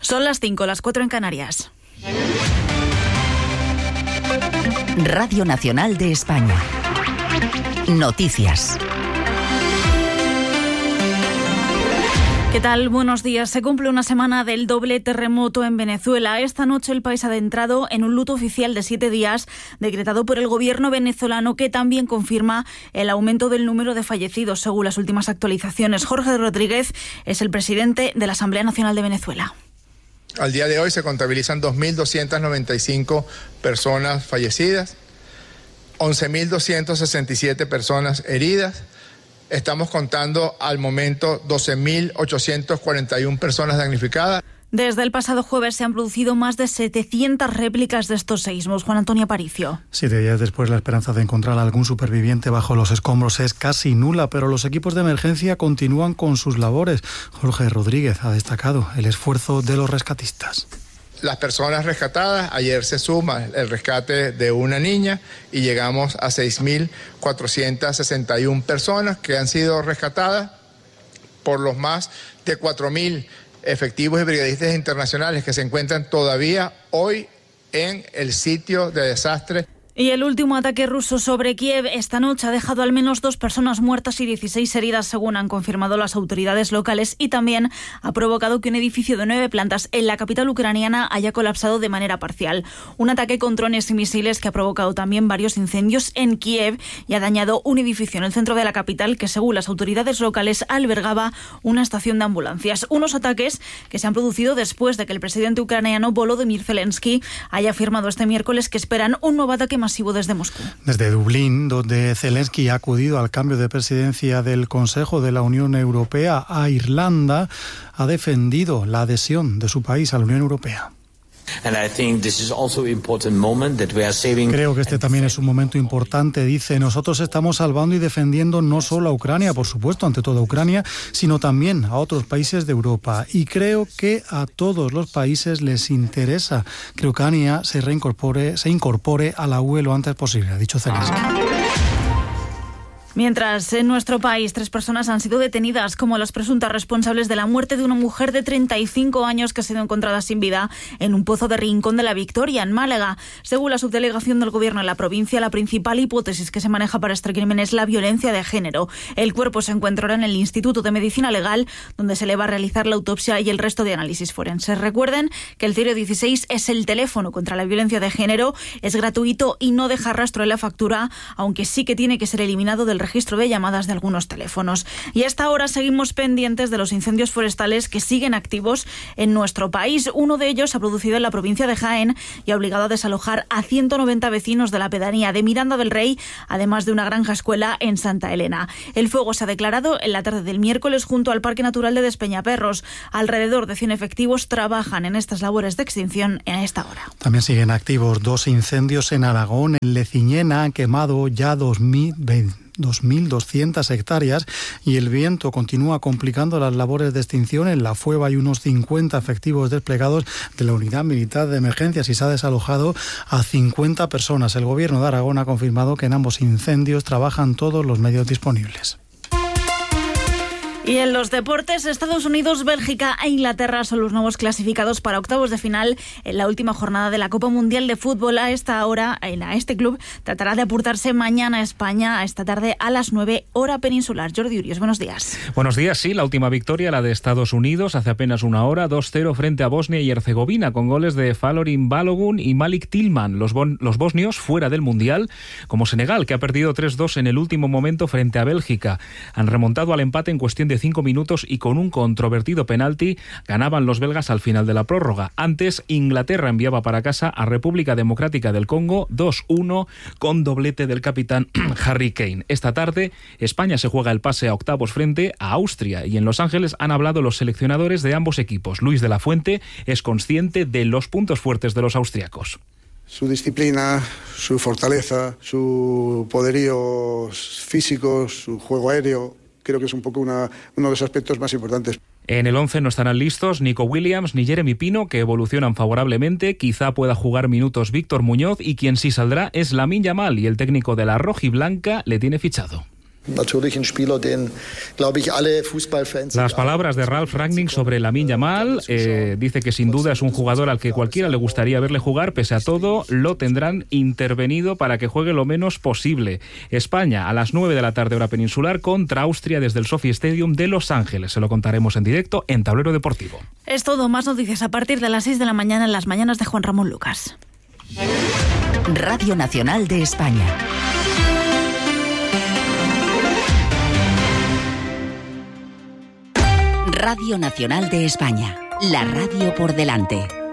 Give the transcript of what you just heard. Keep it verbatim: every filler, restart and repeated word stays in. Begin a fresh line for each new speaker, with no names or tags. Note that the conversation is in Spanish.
Son las cinco, las cuatro en Canarias.
Radio Nacional de España. Noticias.
¿Qué tal? Buenos días. Se cumple una semana del doble terremoto en Venezuela. Esta noche el país ha entrado en un luto oficial de siete días decretado por el gobierno venezolano, que también confirma el aumento del número de fallecidos según las últimas actualizaciones. Jorge Rodríguez es el presidente de la Asamblea Nacional de Venezuela.
Al día de hoy se contabilizan dos mil doscientas noventa y cinco personas fallecidas, once mil doscientas sesenta y siete personas heridas. Estamos contando al momento doce mil ochocientas cuarenta y una personas damnificadas.
Desde el pasado jueves se han producido más de setecientas réplicas de estos seísmos. Juan Antonio Aparicio.
Siete días después, la esperanza de encontrar a algún superviviente bajo los escombros es casi nula, pero los equipos de emergencia continúan con sus labores. Jorge Rodríguez ha destacado el esfuerzo de los rescatistas.
Las personas rescatadas, ayer se suma el rescate de una niña y llegamos a seis mil cuatrocientas sesenta y una personas que han sido rescatadas por los más de cuatro mil efectivos y brigadistas internacionales que se encuentran todavía hoy en el sitio de desastre.
Y el último ataque ruso sobre Kiev esta noche ha dejado al menos dos personas muertas y dieciséis heridas, según han confirmado las autoridades locales, y también ha provocado que un edificio de nueve plantas en la capital ucraniana haya colapsado de manera parcial. Un ataque con drones y misiles que ha provocado también varios incendios en Kiev y ha dañado un edificio en el centro de la capital que, según las autoridades locales, albergaba una estación de ambulancias. Unos ataques que se han producido después de que el presidente ucraniano Volodymyr Zelensky haya afirmado este miércoles que esperan un nuevo ataque masivo desde Moscú.
Desde Dublín, donde Zelensky ha acudido al cambio de presidencia del Consejo de la Unión Europea a Irlanda, ha defendido la adhesión de su país a la Unión Europea. Creo que este también es un momento importante, dice. Nosotros estamos salvando y defendiendo no solo a Ucrania, por supuesto, ante todo a Ucrania, sino también a otros países de Europa. Y creo que a todos los países les interesa que Ucrania se reincorpore, se incorpore a la U E lo antes posible, ha dicho Zelensky.
Mientras en nuestro país tres personas han sido detenidas como las presuntas responsables de la muerte de una mujer de treinta y cinco años que ha sido encontrada sin vida en un pozo de Rincón de la Victoria, en Málaga. Según la subdelegación del Gobierno en la provincia, la principal hipótesis que se maneja para este crimen es la violencia de género. El cuerpo se encuentra ahora en el Instituto de Medicina Legal, donde se le va a realizar la autopsia y el resto de análisis forenses. Recuerden que el cero dieciséis es el teléfono contra la violencia de género, es gratuito y no deja rastro en la factura, aunque sí que tiene que ser eliminado del registro de llamadas de algunos teléfonos. Y hasta ahora seguimos pendientes de los incendios forestales que siguen activos en nuestro país. Uno de ellos se ha producido en la provincia de Jaén y ha obligado a desalojar a ciento noventa vecinos de la pedanía de Miranda del Rey, además de una granja escuela en Santa Elena. El fuego se ha declarado en la tarde del miércoles junto al Parque Natural de Despeñaperros. Alrededor de cien efectivos trabajan en estas labores de extinción en esta hora.
También siguen activos dos incendios en Aragón. En Leciñena han quemado ya dos mil doscientas hectáreas y el viento continúa complicando las labores de extinción. En La Fueva hay unos cincuenta efectivos desplegados de la Unidad Militar de Emergencias y se ha desalojado a cincuenta personas. El Gobierno de Aragón ha confirmado que en ambos incendios trabajan todos los medios disponibles.
Y en los deportes, Estados Unidos, Bélgica e Inglaterra son los nuevos clasificados para octavos de final en la última jornada de la Copa Mundial de Fútbol. A esta hora, a este club tratará de apuntarse mañana a España, a esta tarde a las nueve, hora peninsular. Jordi Urios, buenos días.
Buenos días, sí, la última victoria, la de Estados Unidos, hace apenas una hora, dos cero frente a Bosnia y Herzegovina, con goles de Falorin Balogun y Malik Tilman. Los, bon- los bosnios fuera del Mundial, como Senegal, que ha perdido tres dos en el último momento frente a Bélgica. Han remontado al empate en cuestión de cinco minutos y con un controvertido penalti ganaban los belgas al final de la prórroga. Antes, Inglaterra enviaba para casa a República Democrática del Congo dos uno con doblete del capitán Harry Kane. Esta tarde, España se juega el pase a octavos frente a Austria y en Los Ángeles han hablado los seleccionadores de ambos equipos. Luis de la Fuente es consciente de los puntos fuertes de los austriacos.
Su disciplina, su fortaleza, su poderío físico, su juego aéreo. Creo que es un poco una, uno de los aspectos más importantes.
En el once no estarán listos Nico Williams ni Jeremy Pino, que evolucionan favorablemente. Quizá pueda jugar minutos Víctor Muñoz y quien sí saldrá es Lamine Yamal y el técnico de la rojiblanca le tiene fichado. Las palabras de Ralf Rangnick sobre Lamine Yamal, eh, dice que sin duda es un jugador al que cualquiera le gustaría verle jugar, pese a todo lo tendrán intervenido para que juegue lo menos posible. España a las nueve de la tarde hora peninsular contra Austria desde el Sophie Stadium de Los Ángeles. Se lo contaremos en directo en Tablero Deportivo.
Es todo, más noticias a partir de las seis de la mañana en las mañanas de Juan Ramón Lucas.
Radio Nacional de España. Radio Nacional de España, la radio por delante.